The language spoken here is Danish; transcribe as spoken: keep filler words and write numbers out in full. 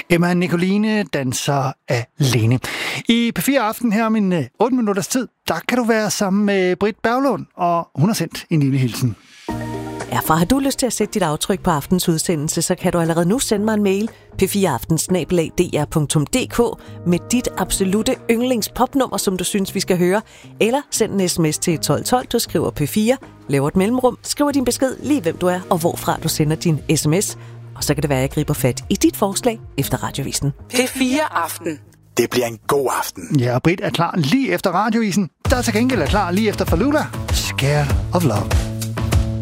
Emma Nicoline danser alene. I P fire Aften her om en otte minutters tid, der kan du være sammen med Britt Berglund, og hun har sendt en lille hilsen. Ja, for har du lyst til at sætte dit aftryk på aftens udsendelse, så kan du allerede nu sende mig en mail p fire aften snabel-a d r punktum d k med dit absolute yndlingspopnummer, som du synes, vi skal høre. Eller send en sms til tolv tolv, du skriver P fire, laver et mellemrum, skriver din besked, lige hvem du er og hvorfra du sender din sms. Og så kan det være, at jeg griber fat i dit forslag efter Radiovisen. P fire Aften. Det bliver en god aften. Ja, og Britt er klar lige efter Radioisen, der til gengæld er klar lige efter Fallulah, Scared of Love.